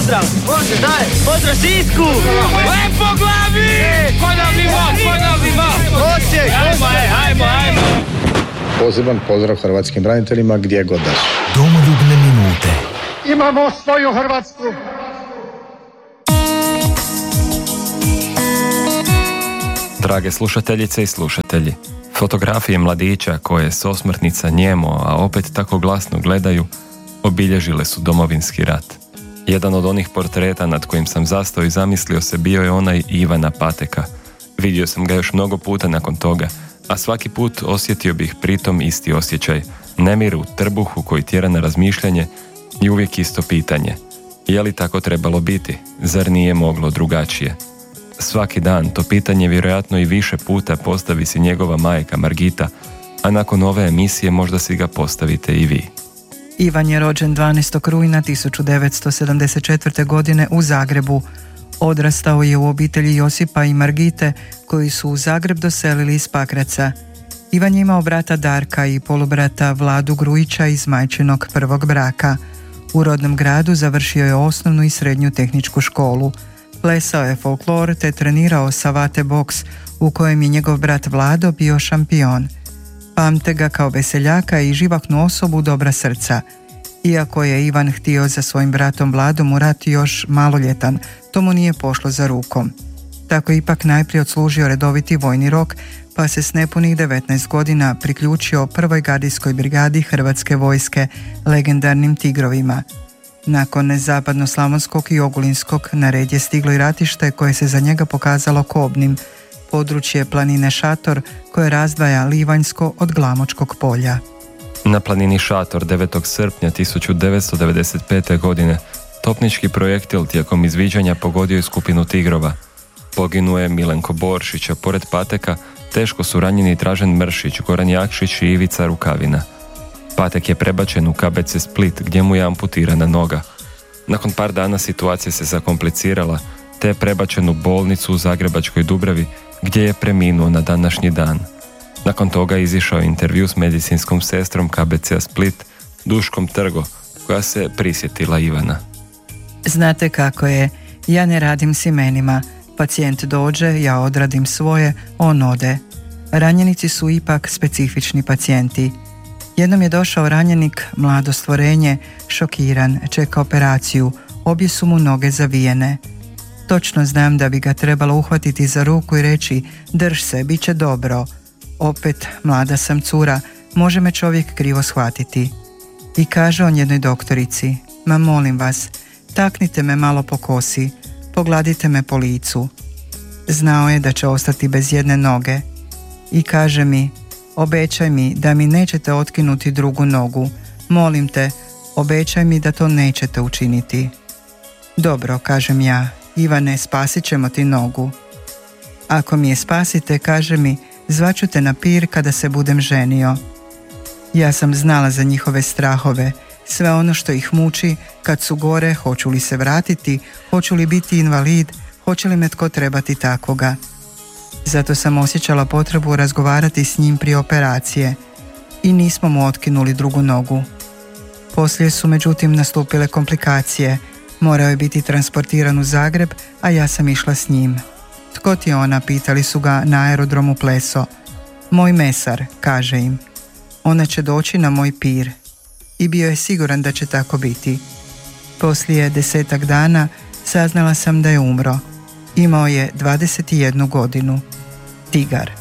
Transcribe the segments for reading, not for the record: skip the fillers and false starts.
pozdrav! Može, daj! Pozdrav Sisku! Lepo glavi! Ponavljimo! Osijek! Ajmo! Poseban pozdrav hrvatskim braniteljima gdje god da su. Domoljubne minute. Imamo svoju Hrvatsku! Drage slušateljice i slušatelji, fotografije mladića koje s osmrtnica njemo, a opet tako glasno gledaju, obilježile su Domovinski rat. Jedan od onih portreta nad kojim sam zastao i zamislio se bio je onaj Ivana Pateka. Vidio sam ga još mnogo puta nakon toga, a svaki put osjetio bih pritom isti osjećaj, nemir u trbuhu koji tjera na razmišljanje i uvijek isto pitanje. Je li tako trebalo biti? Zar nije moglo drugačije? Svaki dan to pitanje vjerojatno i više puta postavi si njegova majka Margita, a nakon ove emisije možda si ga postavite i vi. Ivan je rođen 12. rujna 1974. godine u Zagrebu. Odrastao je u obitelji Josipa i Margite, koji su u Zagreb doselili iz Pakraca. Ivan je imao brata Darka i polubrata Vladu Grujića iz majčinog prvog braka. U rodnom gradu završio je osnovnu i srednju tehničku školu. Plesao je folklor te trenirao savate boks, u kojem je njegov brat Vlado bio šampion. Pamte ga kao veseljaka i živahnu osobu dobra srca. Iako je Ivan htio za svojim bratom Vladom u rat još maloljetan, to mu nije pošlo za rukom. Tako ipak najprije odslužio redoviti vojni rok, pa se s nepunih 19 godina priključio prvoj gardijskoj brigadi Hrvatske vojske, legendarnim Tigrovima. Nakon zapadno-slavonskog i ogulinskog na red je stiglo i ratište koje se za njega pokazalo kobnim, područje planine Šator koje razdvaja Livanjsko od Glamočkog polja. Na planini Šator 9. srpnja 1995. godine topnički projektil tijekom izviđanja pogodio je skupinu Tigrova. Poginuo je Milenko Boršić, a pored Pateka teško su ranjeni Dražen Mršić, Goran Jakšić i Ivica Rukavina. Patek je prebačen u KBC Split gdje mu je amputirana noga. Nakon par dana situacija se zakomplicirala te je prebačen u bolnicu u Zagrebačkoj Dubravi gdje je preminuo na današnji dan. Nakon toga je izišao intervju s medicinskom sestrom KBC-a Split, Duškom Trgo, koja se prisjetila Ivana. Znate kako je, ja ne radim s imenima. Pacijent dođe, ja odradim svoje, on ode. Ranjenici su ipak specifični pacijenti. Jednom je došao ranjenik, mlado stvorenje, šokiran, čeka operaciju, obje su mu noge zavijene. Točno znam da bi ga trebalo uhvatiti za ruku i reći, drž se, bit će dobro. Opet, mlada sam cura, može me čovjek krivo shvatiti. I kaže on jednoj doktorici, ma molim vas, taknite me malo po kosi, pogladite me po licu. Znao je da će ostati bez jedne noge. I kaže mi, obećaj mi da mi nećete otkinuti drugu nogu. Molim te, obećaj mi da to nećete učiniti. Dobro, kažem ja, Ivane, spasit ćemo ti nogu. Ako mi je spasite, kaže mi, zvaću te na pir kada se budem ženio. Ja sam znala za njihove strahove, sve ono što ih muči, kad su gore, hoću li se vratiti, hoću li biti invalid, hoće li me tko trebati takvoga. Zato sam osjećala potrebu razgovarati s njim prije operacije i nismo mu otkinuli drugu nogu. Poslije su međutim nastupile komplikacije, morao je biti transportiran u Zagreb, a ja sam išla s njim. Tko ti je ona, pitali su ga na aerodromu Pleso. Moj mesar, kaže im. Ona će doći na moj pir. I bio je siguran da će tako biti. Poslije 10 dana saznala sam da je umro. Imao je 21 godinu. Tigar.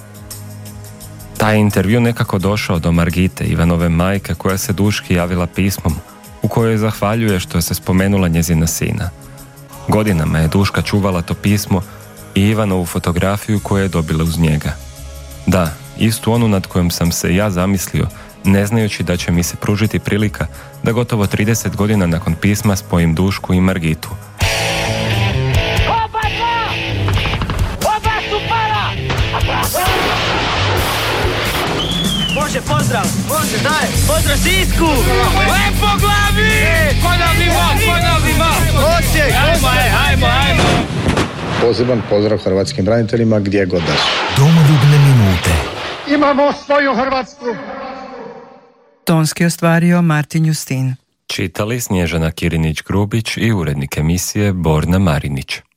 Taj intervju nekako došao do Margite, Ivanove majke, koja se Duški javila pismom, u kojoj zahvaljuje što je se spomenula njezina sina. Godinama je Duška čuvala to pismo i Ivanovu fotografiju koju je dobila uz njega. Da, istu onu nad kojom sam se ja zamislio, ne znajući da će mi se pružiti prilika da gotovo 30 godina nakon pisma spojim Dušku i Margitu. Može, pozdrav! Može, daj! Pozdrav Sisku! Lepo glavi! Ponavljimo! Osijek! Ajmo! Poseban pozdrav hrvatskim braniteljima gdje god da su. Domoljubne minute. Imamo svoju Hrvatsku! Tonski ostvario Martin Justin. Čitali Snježana Kirinić-Grubić i urednik emisije Borna Marinić.